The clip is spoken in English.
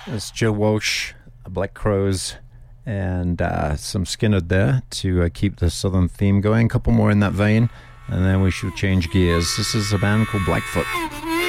It's Joe Walsh, Black Crows, and some Skinner there to keep the southern theme going. A couple more in that vein, and then we should change gears. This is a band called Blackfoot.